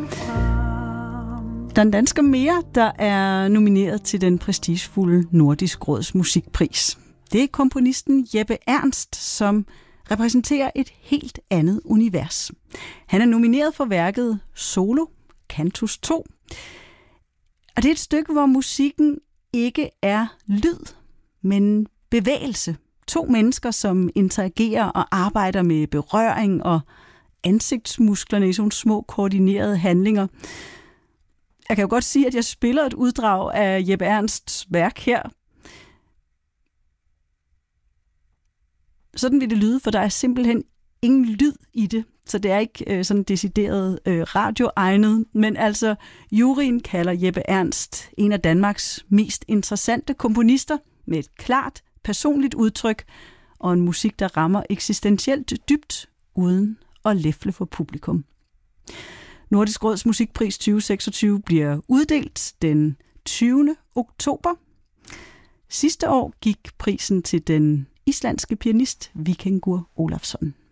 Der er en dansker mere, der er nomineret til den prestigefulde Nordisk Råds musikpris. Det er komponisten Jeppe Ernst, som repræsenterer et helt andet univers. Han er nomineret for værket Solo, Cantus 2. Og det er et stykke, hvor musikken ikke er lyd, men bevægelse. 2 mennesker, som interagerer og arbejder med berøring og ansigtsmusklerne i sådan små koordinerede handlinger. Jeg kan jo godt sige, at jeg spiller et uddrag af Jeppe Ernsts værk her. Sådan vil det lyde, for der er simpelthen ingen lyd i det, så det er ikke sådan decideret radioegnet. Men altså, juryen kalder Jeppe Ernst en af Danmarks mest interessante komponister med et klart, personligt udtryk og en musik, der rammer eksistentielt dybt, uden at lefle for publikum. Nordisk Råds Musikpris 2026 bliver uddelt den 20. oktober. Sidste år gik prisen til den islandske pianist Víkingur Ólafsson.